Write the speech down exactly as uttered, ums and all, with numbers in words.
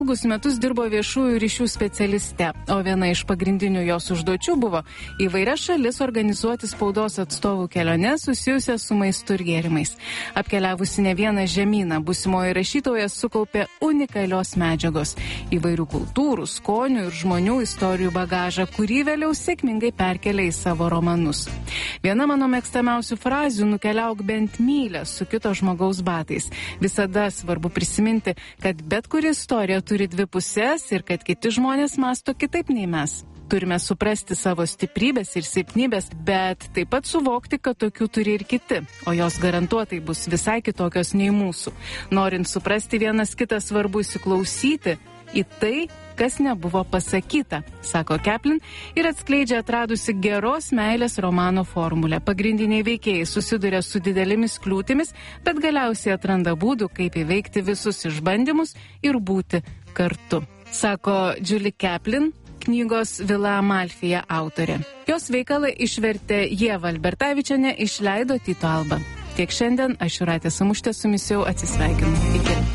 Ilgus metus dirbo viešųjų ryšių specialiste, o viena iš pagrindinių jos užduočių buvo įvairias šalis organizuoti spaudos atstovų keliones susijusias su maistu ir gėrimais. Apkeliavusi ne vieną žemyną, būsimoji rašytoja sukaupė unikalios medžiagos, įvairių kultūrų, skonių ir žmonių istorijų bagažą, kurį vėliau sėkmingai perkelia į savo romanus. Viena mano mėgstamiausių frazių – nukeliauk bent mylę su kito žmogaus batais. Visada svarbu prisiminti, kad bet kuri istorija turi dvi pusės ir kad kiti žmonės mąsto kitaip nei mes. Turime suprasti savo stiprybės ir silpnybės, bet taip pat suvokti, kad tokių turi ir kiti, o jos garantuotai bus visai kitokios nei mūsų. Norint suprasti vienas kitą, svarbu įsiklausyti į tai, kas nebuvo pasakyta, sako Kaplan ir atskleidžia atradusi geros meilės romano formulę. Pagrindiniai veikėjai susiduria su didelėmis kliūtimis, bet galiausiai atranda būdų, kaip įveikti visus išbandymus ir būti kartu, sako Julie Kaplan, knygos Vila Amalfija autorė. Jos veikalą išvertė Ieva Albertavičienė, išleido Tyto Alba. Tiek šiandien, aš Jūratė Samušytė su jumis jau atsisveikinu. Iki.